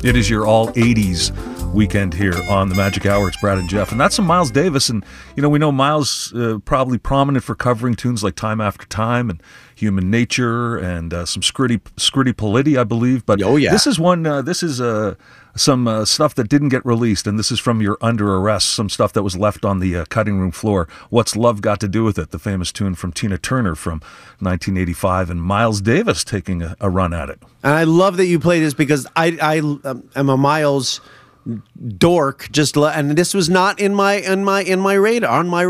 It is your all 80s weekend here on the Magic Hour. It's Brad and Jeff, and that's some Miles Davis. And we know Miles probably prominent for covering tunes like Time After Time and Human Nature and some Scritti Politti, I believe. But oh yeah, this is one. This is some stuff that didn't get released, and this is from your Under Arrest. Some stuff that was left on the cutting room floor. What's Love Got to Do with It? The famous tune from Tina Turner from 1985, and Miles Davis taking a run at it. And I love that you play this because I am a Miles dork. And this was not in my radar on my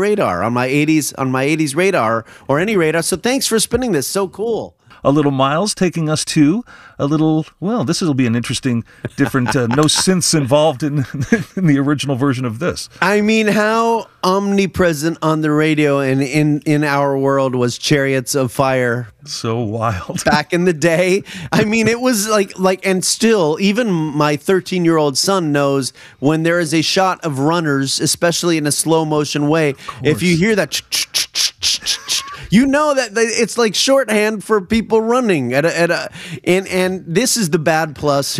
80s radar or any radar. So thanks for spinning this. So cool. A little Miles taking us to a little, well, this will be an interesting, different, no synths involved in the original version of this. I mean, how omnipresent on the radio and in our world was Chariots of Fire. So wild. Back in the day. I mean, it was like, and still, even my 13-year-old son knows when there is a shot of runners, especially in a slow motion way, if you hear that, you know that it's like shorthand for people running and this is the Bad Plus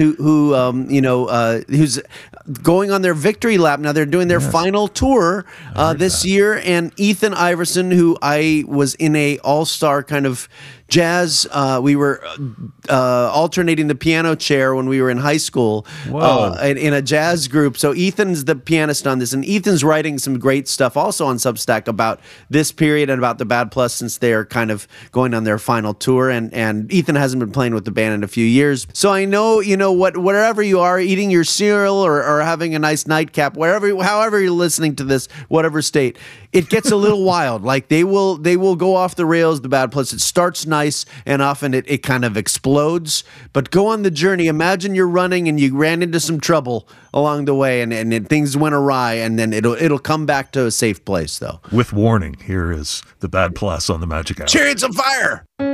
who's going on their victory lap now. They're doing their final tour this year, and Ethan Iverson, who I was in a all-star kind of jazz. We were alternating the piano chair when we were in high school in a jazz group. So Ethan's the pianist on this, and Ethan's writing some great stuff also on Substack about this period and about the Bad Plus, since they're kind of going on their final tour. And Ethan hasn't been playing with the band in a few years. So I know, wherever you are, eating your cereal or having a nice nightcap, however you're listening to this, whatever state, it gets a little wild. Like they will go off the rails, the Bad Plus. It starts nice, and often it kind of explodes. But go on the journey. Imagine you're running and you ran into some trouble along the way, and things went awry, and then it'll come back to a safe place, though. With warning, here is the Bad Plus on the Magic Hour. Chariots of Fire!